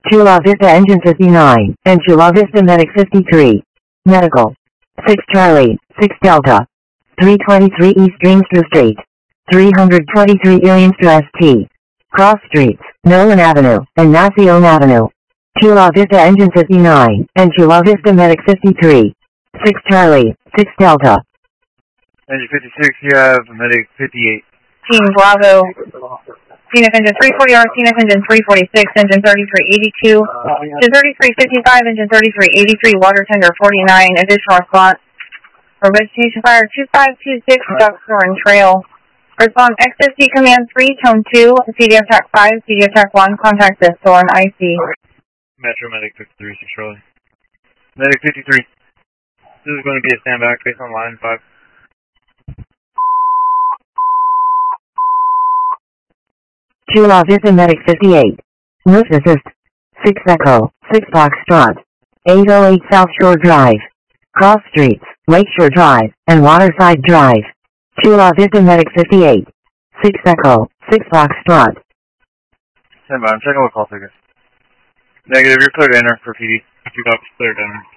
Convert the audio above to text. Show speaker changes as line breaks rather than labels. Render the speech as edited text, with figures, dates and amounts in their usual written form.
Chula Vista Engine 59, and Chula Vista Medic 53. Medical. 6 Charlie, 6 Delta. 323 East Dreamster Street. 323 Ilianstra ST. Cross Streets, Nolan Avenue, and Nacion Avenue. Chula Vista Engine 59, and Chula Vista Medic 53. 6 Charlie, 6 Delta.
Engine 56, you have Medic 58.
Team Bravo. CNF Engine 340R, CNF Engine 346, Engine 3382, Engine 3355, Engine 3383, Water Tender 49, additional response for Vegetation Fire 2526, Duck Soren Trail. Respond XSC Command 3, Tone 2, CDF Track 5, CDF Track 1, contact the Soren IC.
Metro Medic 53, 6 Charlie. Medic 53. This is going to be a standback based on line 5.
Chula Vista Medic 58. Nurse Assist. 6 Echo, 6 Foxtrot. 808 South Shore Drive. Cross Streets, Lakeshore Drive, and Waterside Drive. Chula Vista Medic 58. 6 Echo, 6 Foxtrot.
Stand by, I'm checking what call figure. Negative, you're clear to enter for PD. 2 copies, clear to enter.